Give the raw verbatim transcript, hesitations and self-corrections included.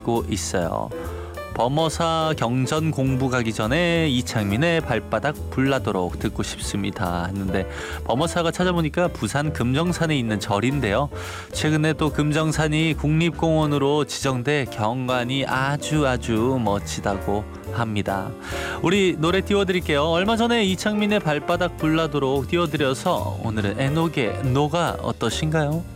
고 있어요. 범어사 경전 공부 가기 전에 이창민의 발바닥 불나도록 듣고 싶습니다 했는데, 범어사가 찾아보니까 부산 금정산에 있는 절인데요. 최근에 또 금정산이 국립공원으로 지정돼 경관이 아주 아주 멋지다고 합니다. 우리 노래 띄워드릴게요. 얼마 전에 이창민의 발바닥 불나도록 띄워드려서 오늘은 애녹의 노가 어떠신가요?